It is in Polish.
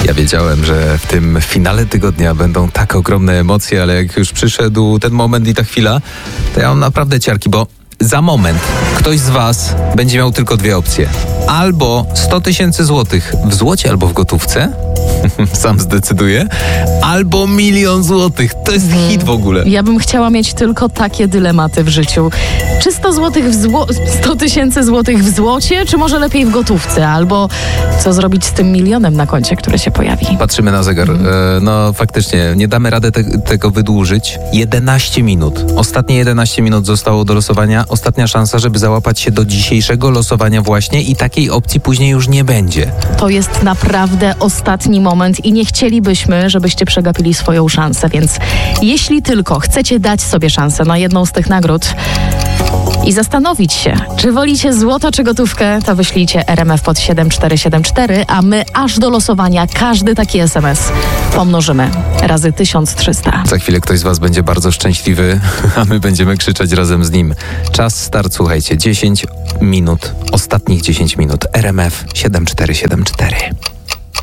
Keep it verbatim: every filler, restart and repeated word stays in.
Ja wiedziałem, że w tym finale tygodnia będą tak ogromne emocje, ale jak już przyszedł ten moment i ta chwila, to ja mam naprawdę ciarki, bo za moment ktoś z was będzie miał tylko dwie opcje. Albo sto tysięcy złotych w złocie, albo w gotówce. Sam zdecyduję. Albo milion złotych. To jest hmm. hit w ogóle. Ja bym chciała mieć tylko takie dylematy w życiu. Czy sto złotych w zło- sto tysięcy złotych w złocie, czy może lepiej w gotówce? Albo co zrobić z tym milionem na koncie, który się pojawi? Patrzymy na zegar. Hmm. E, no faktycznie, nie damy rady te- tego wydłużyć. jedenaście minut. Ostatnie jedenaście minut zostało do losowania. Ostatnia szansa, żeby załapać się do dzisiejszego losowania właśnie i takiej opcji później już nie będzie. To jest naprawdę ostatni moment i nie chcielibyśmy, żebyście przegapili swoją szansę, więc jeśli tylko chcecie dać sobie szansę na jedną z tych nagród i zastanowić się, czy wolicie złoto czy gotówkę, to wyślijcie R M F pod siedem cztery siedem cztery, a my aż do losowania każdy taki S M S pomnożymy razy tysiąc trzysta. Za chwilę ktoś z was będzie bardzo szczęśliwy, a my będziemy krzyczeć razem z nim. Czas start, słuchajcie, dziesięć minut, ostatnich dziesięć minut. R M F siedem cztery siedem cztery.